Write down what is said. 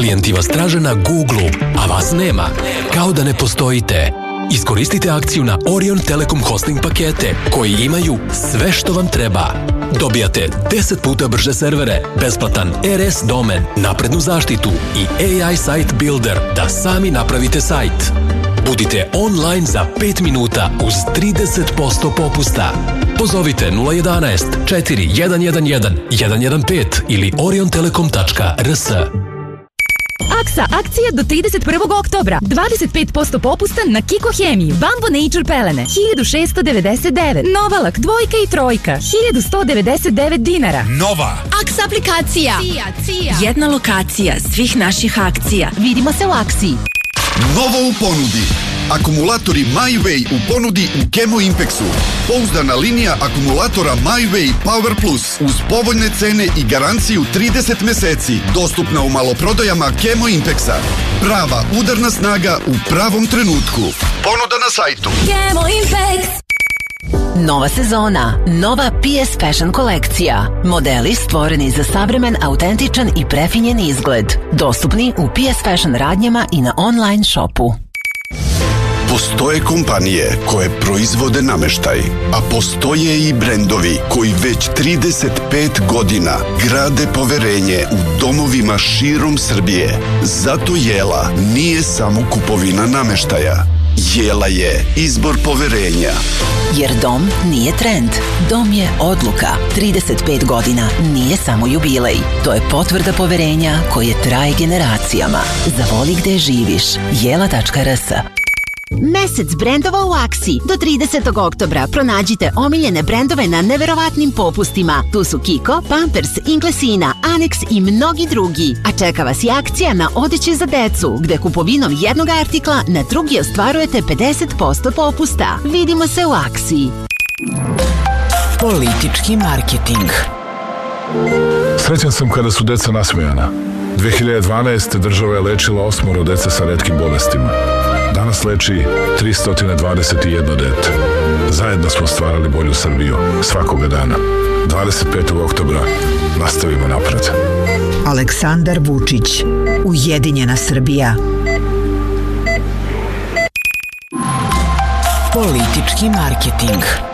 Klijenti vas traže na Google, a vas nema. Kao da ne postojite. Iskoristite akciju na Orion Telekom hosting pakete, koji imaju sve što vam treba. Dobijate 10 puta brže servere, besplatan RS domen, naprednu zaštitu i AI Site Builder da sami napravite sajt. Budite online za 5 minuta uz 30% popusta. Pozovite 011 4111 115 ili oriontelekom.rs. Aksa, akcija do 31. oktobra. 25% popusta na Kiko Hemiju. Bambo Nature pelene, 1699. Novalak, dvojka i trojka, 1199 dinara. Nova Aksa aplikacija. Cija. Jedna lokacija svih naših akcija. Vidimo se u akciji. Novo u ponudi. Akumulatori MyWay u ponudi u Chemo Impexu. Pouzdana linija akumulatora MyWay Power Plus uz povoljne cene i garanciju 30 meseci. Dostupna u maloprodajama Chemo Impexa. Prava udarna snaga u pravom trenutku. Ponuda na sajtu. Chemo Impex. Nova sezona, nova PS Fashion kolekcija. Modeli stvoreni za savremen, autentičan i prefinjen izgled. Dostupni u PS Fashion radnjama i na online shopu. Postoje kompanije koje proizvode nameštaj, a postoje i brendovi koji već 35 godina grade poverenje u domovima širom Srbije. Zato Jela nije samo kupovina nameštaja. Jela je izbor poverenja. Jer dom nije trend, dom je odluka. 35 godina nije samo jubilej. To je potvrda poverenja koje traje generacijama. Zavoli gde živiš. Jela.rs. Mesec brendova u akciji. Do 30. oktobra pronađite omiljene brendove na neverovatnim popustima. Tu su Kiko, Pampers, Inglesina, Annex i mnogi drugi. A čeka vas i akcija na odeće za decu, gde kupovinom jednog artikla na drugi ostvarujete 50% popusta. Vidimo se u akciji. Politički marketing. Srećan sam kada su deca nasmejana. 2012. država je lečila 8 dece sa retkim bolestima. Danas leči 321 dete. Zajedno smo stvarali bolju Srbiju svakoga dana. 25. oktobra nastavimo napred. Aleksandar Vučić, Ujedinjena Srbija. Politički marketing.